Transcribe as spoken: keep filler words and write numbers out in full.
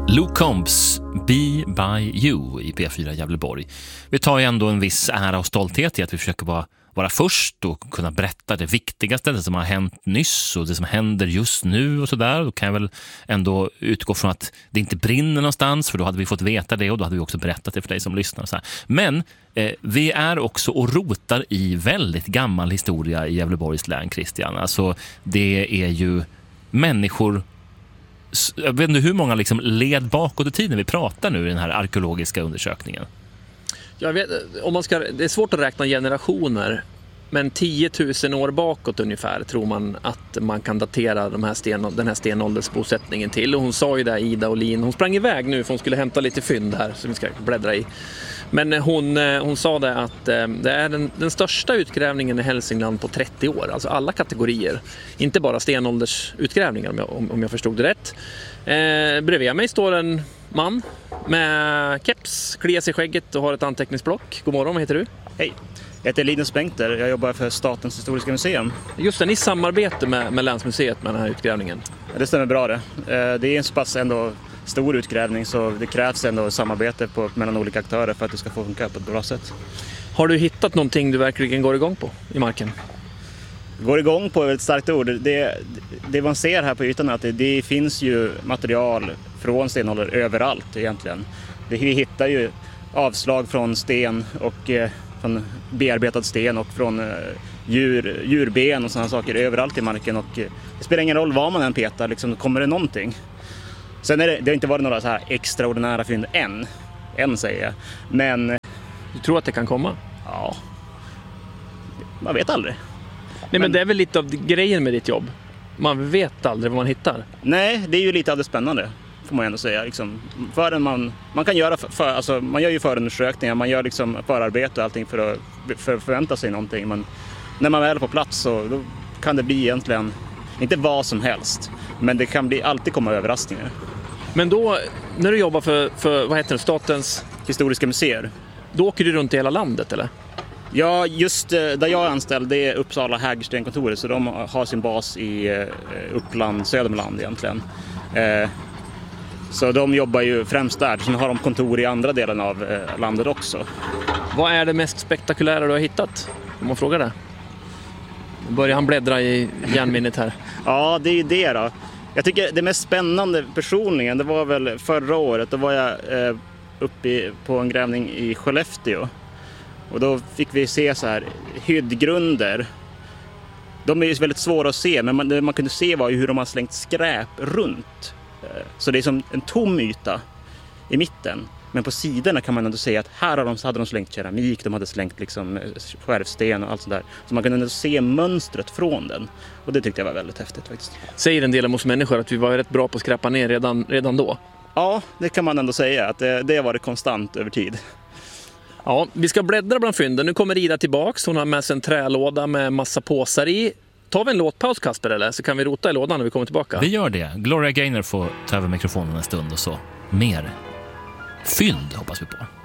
Luke Combs, Be By You i P fyra Gävleborg. Vi tar ju ändå en viss ära och stolthet i att vi försöker vara, vara först och kunna berätta det viktigaste, det som har hänt nyss och det som händer just nu och sådär. Då kan jag väl ändå utgå från att det inte brinner någonstans, för då hade vi fått veta det och då hade vi också berättat det för dig som lyssnar. Så här. Men eh, vi är också och rotar i väldigt gammal historia i Gävleborgs län, Christian. Alltså det är ju människor. Jag vet inte hur många liksom led bakåt i tiden vi pratar nu i den här arkeologiska undersökningen. Jag vet, om man ska, det är svårt att räkna generationer, men tio tusen år bakåt ungefär tror man att man kan datera de här sten, den här stenåldersbosättningen till. Och hon sa ju det, Ida Olin, hon sprang iväg nu för hon skulle hämta lite fynd här som vi ska bläddra i. Men hon, hon sa det att det är den, den största utgrävningen i Hälsingland på trettio år. Alltså alla kategorier. Inte bara stenåldersutgrävningar om jag, om, om jag förstod det rätt. Eh, bredvid mig står en man med keps, kliar sig i skägget och har ett anteckningsblock. God morgon, vad heter du? Hej, jag heter Linus Bengter. Jag jobbar för Statens historiska museum. Just det, ni samarbetar med, med Länsmuseet med den här utgrävningen. Ja, det stämmer bra det. Det är en så pass ändå stor utgrävning så det krävs ändå samarbete på, mellan olika aktörer för att det ska få funka på ett bra sätt. Har du hittat någonting du verkligen går igång på i marken? Går igång på är ett starkt ord. Det, det man ser här på ytan är att det, det finns ju material från stenålder överallt egentligen. Det, vi hittar ju avslag från sten och eh, från bearbetad sten och från eh, djur, djurben och sådana saker överallt i marken. Och, eh, det spelar ingen roll vad man än petar, liksom, kommer det någonting. Sen är det, det har inte varit några så här extraordinära fynd än, än säger jag. Men... Du tror att det kan komma? Ja, man vet aldrig. Nej, men, men det är väl lite av grejen med ditt jobb. Man vet aldrig vad man hittar. Nej, det är ju lite av det spännande, får man ändå säga. Liksom, förrän man, man kan göra för, för, alltså, man gör ju förundersökningar, man gör liksom förarbete och allting för att för, förvänta sig någonting. Men när man väl är på plats så då kan det bli egentligen, inte vad som helst, men det kan bli, alltid komma överraskningar. Men då, när du jobbar för, för vad heter det, Statens historiska museer, då åker du runt i hela landet, eller? Ja, just där jag är anställd, det är Uppsala Hägerstenkontoret, så de har sin bas i Uppland, Södermanland egentligen. Så de jobbar ju främst där, sen har de kontor i andra delen av landet också. Vad är det mest spektakulära du har hittat? Om man frågar det. Nu börjar han bläddra i järnminnet här. Ja, det är ju det då. Jag tycker det mest spännande personligen, det var väl förra året, då var jag uppe på en grävning i Skellefteå. Och då fick vi se så här hyddgrunder. De är ju väldigt svåra att se, men man, det man kunde se var ju hur de har slängt skräp runt. Så det är som en tom yta i mitten. Men på sidorna kan man ändå se att här har de, hade de slängt keramik, de hade slängt liksom skärvsten och allt sånt där. Så man kunde ändå se mönstret från den. Och det tyckte jag var väldigt häftigt faktiskt. Säger en del om oss människor att vi var rätt bra på att skräpa ner redan, redan då? Ja, det kan man ändå säga. Att det, det har varit konstant över tid. Ja, vi ska bläddra bland fynden. Nu kommer Ida tillbaks. Hon har med sig en trälåda med massa påsar i. Tar vi en låtpaus, Kasper, eller? Så kan vi rota i lådan när vi kommer tillbaka. Vi gör det. Gloria Gaynor får ta över mikrofonen en stund och så mer fynd hoppas vi på.